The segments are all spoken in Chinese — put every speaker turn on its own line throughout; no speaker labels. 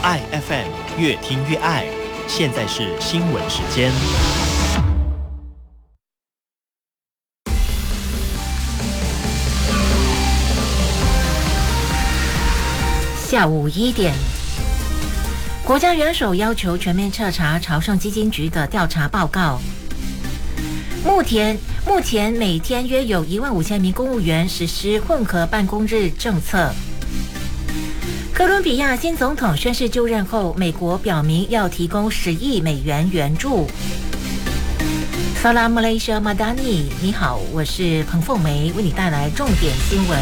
爱 FM 越听越爱。现在是新闻时间。
下午1点，国家元首要求全面彻查朝圣基金局的调查报告。目前每天约有15000名公务员实施混合办公日政策。哥伦比亚新总统宣誓就任后，美国表明要提供10亿美元援助。Salam Malaysia Madani， 你好，我是彭凤梅，为你带来重点新闻。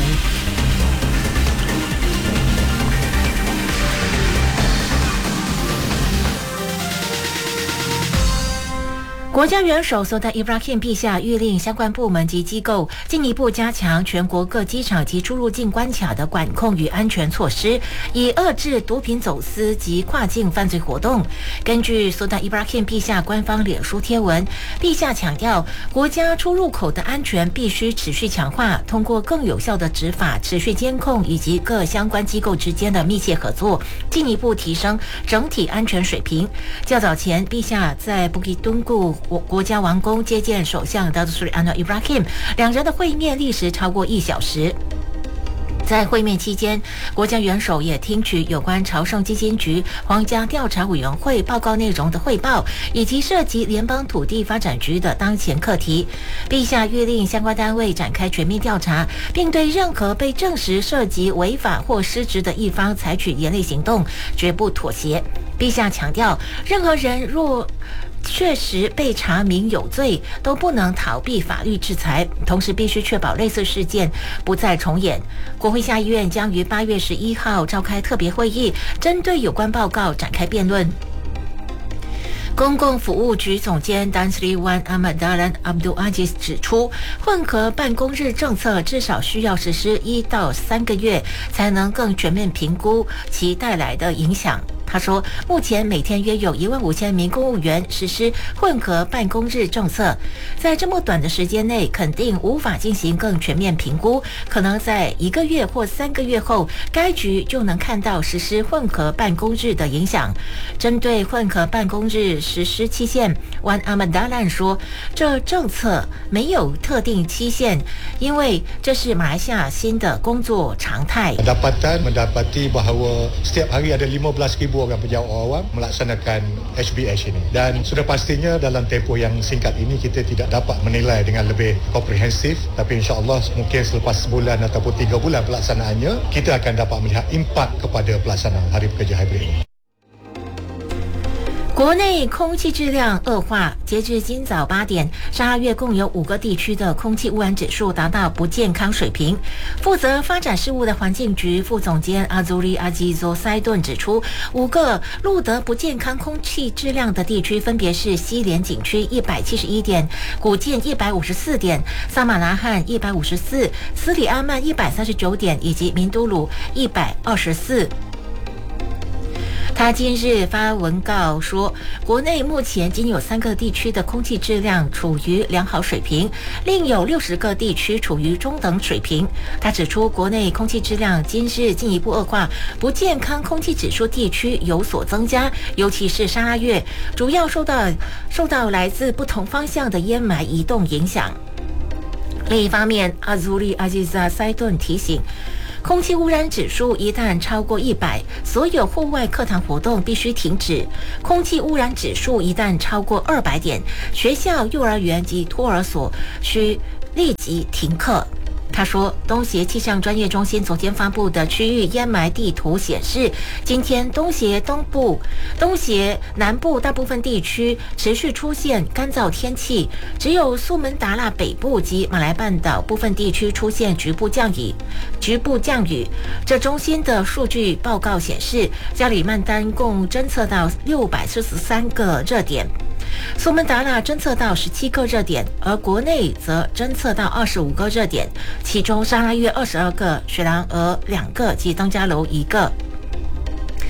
国家元首苏丹伊布拉欣陛下谕令相关部门及机构进一步加强全国各机场及出入境关卡的管控与安全措施，以遏制毒品走私及跨境犯罪活动。根据苏丹伊布拉欣陛下官方脸书贴文，陛下强调，国家出入口的安全必须持续强化，通过更有效的执法、持续监控以及各相关机构之间的密切合作，进一步提升整体安全水平。较早前，陛下在布吉敦固国家王宫接见首相达图斯里安诺伊布拉欣，两人的会面历时超过1小时。在会面期间，国家元首也听取有关朝圣基金局皇家调查委员会报告内容的汇报，以及涉及联邦土地发展局的当前课题。陛下谕令相关单位展开全面调查，并对任何被证实涉及违法或失职的一方采取严厉行动，绝不妥协。陛下强调，任何人若确实被查明有罪，都不能逃避法律制裁，同时必须确保类似事件不再重演。国会下议院将于8月11号召开特别会议，针对有关报告展开辩论。公共服务局总监 Tan Sri Wan Ahmad Abdul Aziz 指出，混合办公日政策至少需要实施1到3个月，才能更全面评估其带来的影响。他说，目前每天约有15000名公务员实施混合办公日政策，在这么短的时间内肯定无法进行更全面评估，可能在1个月或3个月后，该局就能看到实施混合办公日的影响。针对混合办公日实施期限，Wan Ahmad说，这政策没有特定期限，因为这是马来西亚新的工作常态。
Mendapati bahawa setiap hari ada 15,000 orang pejabat awam melaksanakan HBH ini, dan sudah pastinya dalam tempoh yang singkat ini kita tidak dapat menilai dengan lebih komprehensif, tapi insyaAllah mungkin selepas sebulan ataupun 3 bulan pelaksanaannya kita akan dapat melihat impak kepada pelaksanaan hari pekerja hybrid ini。
国内空气质量恶化，截至今早8点，沙拉越共有5个地区的空气污染指数达到不健康水平。负责发展事务的环境局副总监阿祖里阿基佐塞顿指出，5个录得不健康空气质量的地区分别是西连景区171点、古晋154点、萨马拉罕154、斯里阿曼139点以及明都鲁124。他今日发文告说，国内目前仅有3个地区的空气质量处于良好水平，另有60个地区处于中等水平。他指出，国内空气质量今日进一步恶化，不健康空气指数地区有所增加，尤其是沙拉越，主要受到来自不同方向的烟霾移动影响。另一方面，阿祖里阿基扎塞顿提醒，空气污染指数一旦超过100，所有户外课堂活动必须停止；空气污染指数一旦超过200点，学校、幼儿园及托儿所需立即停课。他说，东协气象专业中心昨天发布的区域烟霾地图显示，今天东协东部、东协南部大部分地区持续出现干燥天气，只有苏门答腊北部及马来半岛部分地区出现局部降雨。这中心的数据报告显示，加里曼丹共侦测到643个热点，苏门答腊侦测到17个热点，而国内则侦测到25个热点，其中沙拉越22个，雪兰莪2个及登嘉楼1个。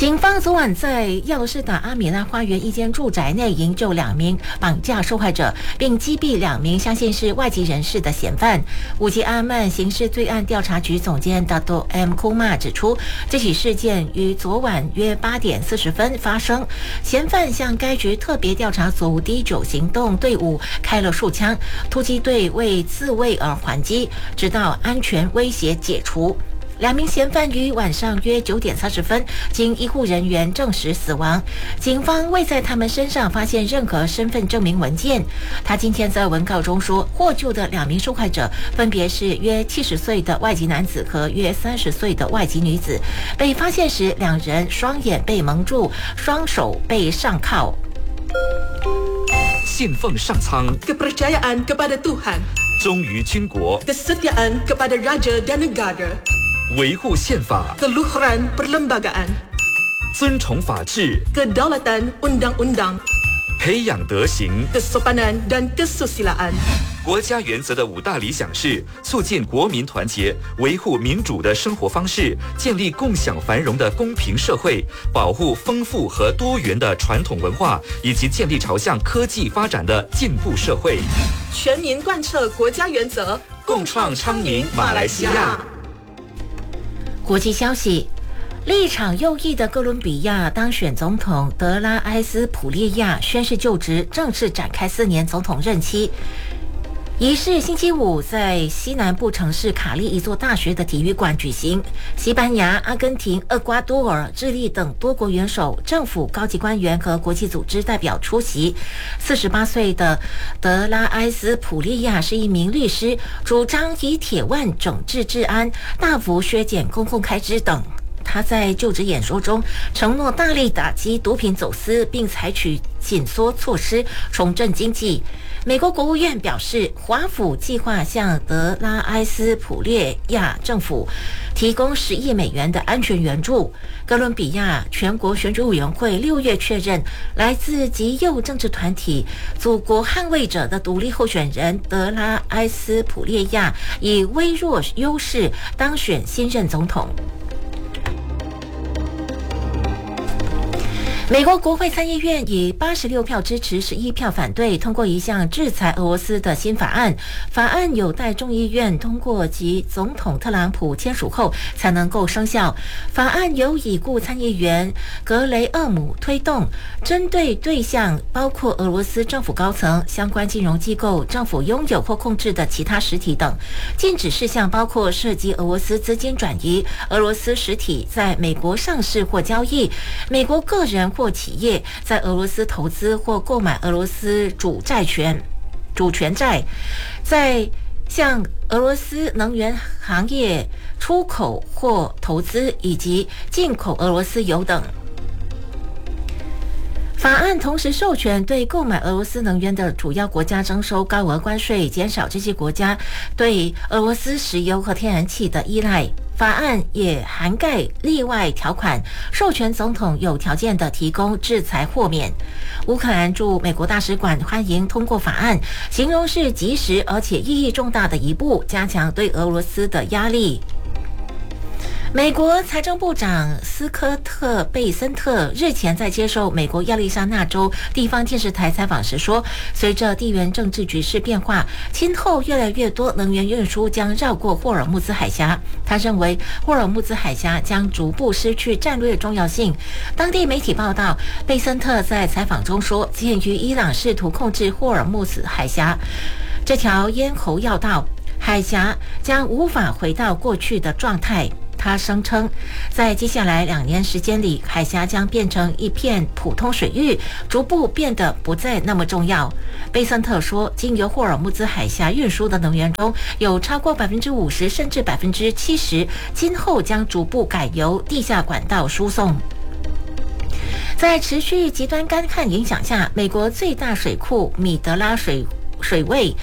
警方昨晚在亚罗士打阿米拉花园一间住宅内营救2名绑架受害者，并击毙2名相信是外籍人士的嫌犯。武吉阿曼刑事罪案调查局总监 Dato M. Kumar 指出，这起事件于昨晚约8点40分发生。嫌犯向该局特别调查组第9行动队伍开了数枪，突击队为自卫而还击，直到安全威胁解除。2名嫌犯于晚上约9点30分经医护人员证实死亡，警方未在他们身上发现任何身份证明文件。他今天在文告中说，获救的2名受害者分别是约70岁的外籍男子和约30岁的外籍女子。被发现时，2人双眼被蒙住，双手被上铐。
信奉上苍
kepercayaan kepada Tuhan
忠于军国
kesetiaan kepada raja dan negara
维护宪法
keluhuran perlembagaan
尊崇法治
kedaulatan undang-undang
培养德行
kesopanan dan kesusilaan
国家原则的5大理想是促进国民团结，维护民主的生活方式，建立共享繁荣的公平社会，保护丰富和多元的传统文化，以及建立朝向科技发展的进步社会。
全民贯彻国家原则，
共创昌宁马来西亚。
国际消息。立场右翼的哥伦比亚当选总统德拉埃斯普列亚宣誓就职，正式展开4年总统任期。仪式星期五在西南部城市卡利一座大学的体育馆举行，西班牙、阿根廷、厄瓜多尔、智利等多国元首、政府高级官员和国际组织代表出席。48岁的德拉埃斯普列亚是一名律师，主张以铁腕整治治安、大幅削减公共开支等。他在就职演说中承诺大力打击毒品走私，并采取紧缩措施重振经济。美国国务院表示，华府计划向德拉埃斯普列亚政府提供10亿美元的安全援助。哥伦比亚全国选举委员会6月确认，来自极右政治团体祖国捍卫者的独立候选人德拉埃斯普列亚以微弱优势当选新任总统。美国国会参议院以86票支持、11票反对通过一项制裁俄罗斯的新法案，法案有待众议院通过及总统特朗普签署后才能够生效。法案由已故参议员格雷厄姆推动，针对对象包括俄罗斯政府高层、相关金融机构、政府拥有或控制的其他实体等。禁止事项包括涉及俄罗斯资金转移、俄罗斯实体在美国上市或交易、美国个人或企业在俄罗斯投资或购买俄罗斯主权债，在向俄罗斯能源行业出口或投资，以及进口俄罗斯油等。法案同时授权对购买俄罗斯能源的主要国家征收高额关税，减少这些国家对俄罗斯石油和天然气的依赖。法案也涵盖例外条款，授权总统有条件地提供制裁豁免。乌克兰驻美国大使馆欢迎通过法案，形容是及时而且意义重大的一步，加强对俄罗斯的压力。美国财政部长斯科特·贝森特日前在接受美国亚利桑那州地方电视台采访时说，随着地缘政治局势变化，今后越来越多能源运输将绕过霍尔木兹海峡。他认为霍尔木兹海峡将逐步失去战略重要性。当地媒体报道，贝森特在采访中说，鉴于伊朗试图控制霍尔木兹海峡这条咽喉要道，海峡将无法回到过去的状态。他声称，在接下来2年时间里，海峡将变成一片普通水域，逐步变得不再那么重要。贝森特说，经由霍尔木兹海峡运输的能源中有超过50%甚至70%，今后将逐步改由地下管道输送。在持续极端干旱影响下，美国最大水库米德拉水位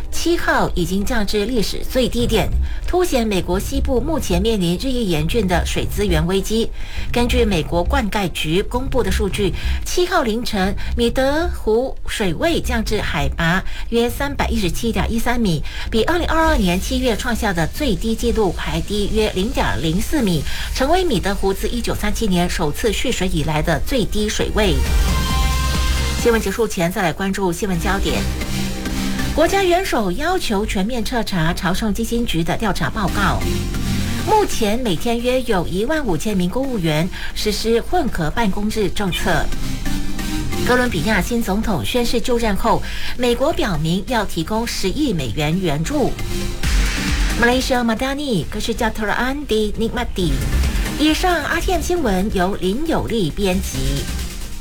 7号已经降至历史最低点，凸显美国西部目前面临日益严峻的水资源危机。根据美国灌溉局公布的数据，7号凌晨米德湖水位降至海拔约317.13米，比2022年7月创下的最低纪录还低约0.04米，成为米德湖自1937年首次蓄水以来的最低水位。新闻结束前，再来关注新闻焦点。国家元首要求全面彻查朝圣基金局的调查报告。目前每天约有15000名公务员实施混合办公制政策。哥伦比亚新总统宣誓就任后，美国表明要提供10亿美元援助。Malaysia Madani Kesejahteraan di Nikmati。以上 RTM 新闻由林有利编辑。